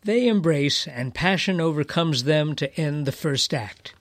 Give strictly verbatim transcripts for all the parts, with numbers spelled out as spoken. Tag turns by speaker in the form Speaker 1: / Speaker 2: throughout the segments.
Speaker 1: They embrace, and passion overcomes them to end the first act.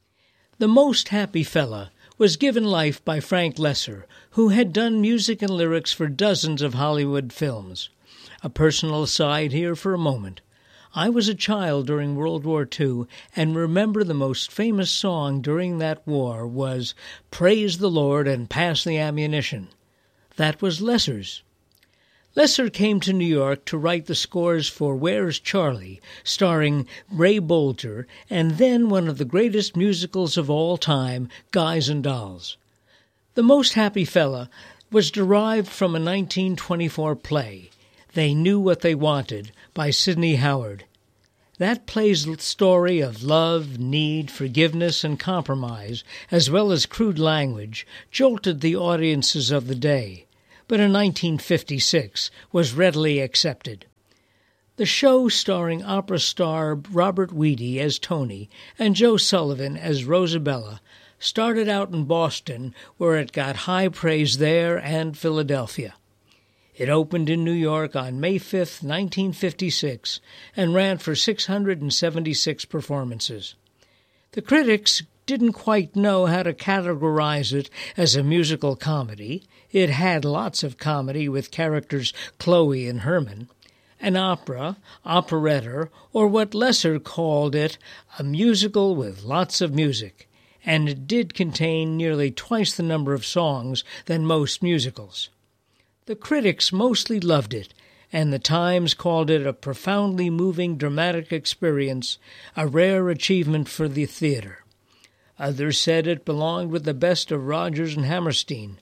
Speaker 1: The Most Happy Fella was given life by Frank Loesser, who had done music and lyrics for dozens of Hollywood films. A personal aside here for a moment. I was a child during World War Two and remember the most famous song during that war was "Praise the Lord and Pass the Ammunition." That was Loesser's. Loesser came to New York to write the scores for Where's Charlie, starring Ray Bolger, and then one of the greatest musicals of all time, Guys and Dolls. The Most Happy Fella was derived from a nineteen twenty-four play, They Knew What They Wanted, by Sidney Howard. That play's story of love, need, forgiveness, and compromise, as well as crude language, jolted the audiences of the day, but in nineteen fifty-six was readily accepted. The show, starring opera star Robert Weedy as Tony and Joe Sullivan as Rosabella, started out in Boston, where it got high praise there and Philadelphia. It opened in New York on May fifth, nineteen fifty-six, and ran for six hundred seventy-six performances. The critics didn't quite know how to categorize it as a musical comedy. It had lots of comedy with characters Chloe and Herman, an opera, operetta, or what Loesser called it, a musical with lots of music, and it did contain nearly twice the number of songs than most musicals. The critics mostly loved it, and the Times called it a profoundly moving dramatic experience, a rare achievement for the theater. Others said it belonged with the best of Rodgers and Hammerstein.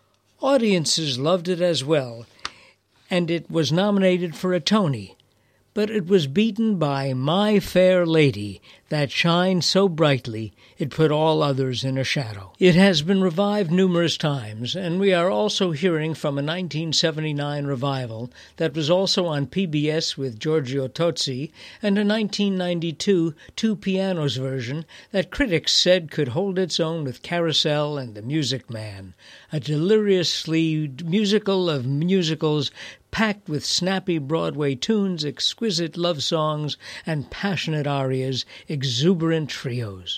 Speaker 1: Audiences loved it as well, and it was nominated for a Tony, but it was beaten by My Fair Lady, that shined so brightly it put all others in a shadow. It has been revived numerous times, and we are also hearing from a nineteen seventy-nine revival that was also on P B S with Giorgio Tozzi, and a nineteen ninety-two two pianos version that critics said could hold its own with Carousel and The Music Man, a deliriously musical of musicals packed with snappy Broadway tunes, exquisite love songs, and passionate arias, exuberant trios.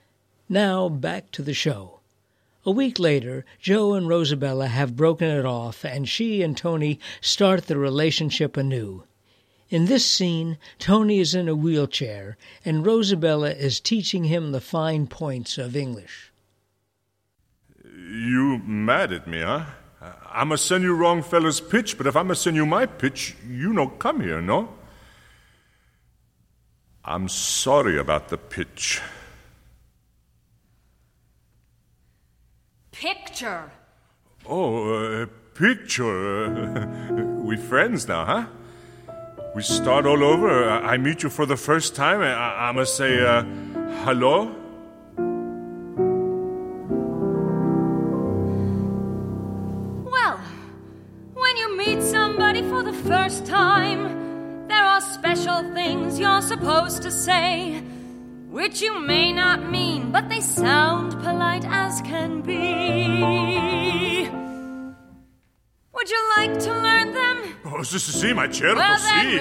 Speaker 1: Now back to the show. A week later, Joe and Rosabella have broken it off, and she and Tony start the relationship anew. In this scene, Tony is in a wheelchair, and Rosabella is teaching him the fine points of English.
Speaker 2: You mad at me, huh? I'ma send you wrong fella's pitch, but if I'ma send you my pitch, you no come here, no? I'm sorry about the pitch.
Speaker 3: Picture.
Speaker 2: Oh, uh, picture. We friends now, huh? We start all over. I meet you for the first time. I- I'ma say, uh, hello?
Speaker 3: For the first time, there are special things you're supposed to say, which you may not mean, but they sound polite as can be. Would you like to learn them?
Speaker 2: Oh, sì, sì, sì, ma certo,
Speaker 3: Well,
Speaker 2: sì.
Speaker 3: then